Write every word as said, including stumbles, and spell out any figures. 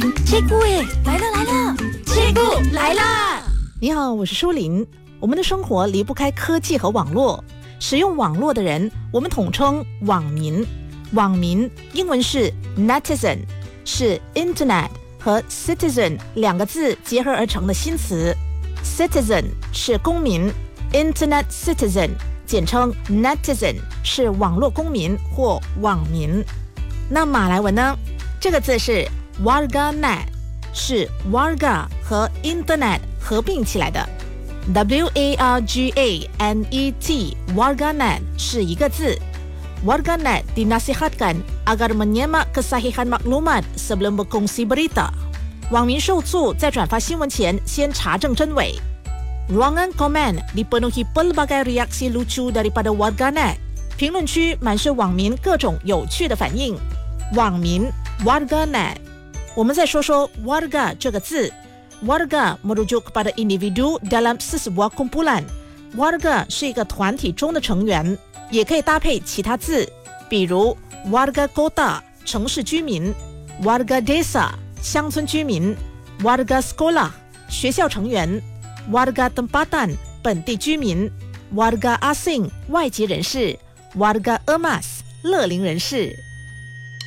切姑哎，来了来了，切姑来啦！ 你好，我是舒琳。我们的生活离不开科技和网络，使用网络的人，我们统称网民。网民英文是 netizen， 是 internet 和 citizen 两个字结合而成的新词。citizen 是公民， internet citizen 简称 netizen 是网络公民或网民。那马来文呢？这个字是 warganet， 是 warga 和 internet 合并起来的。W A R G A N E T warganet 是一个字。Warganet dinasihatkan agar menyemak kesahihan maklumat sebelum berkongsi berita。网民受促在转发新闻前先查证真伪。Ruangan komen dipenuhi pelbagai reaksi lucu daripada warganet。评论区满是网民各种有趣的反应。网民 warganet。我们再说说 warga 这个字。Warga merujuk kepada individu dalam sesebuah kumpulan。warga 是一个团体中的成员，也可以搭配其他字，比如 warga kota 城市居民， warga desa 乡村居民， warga sekolah 学校成员， warga tempatan 本地居民， warga asing 外籍人士， warga emas 乐龄人士。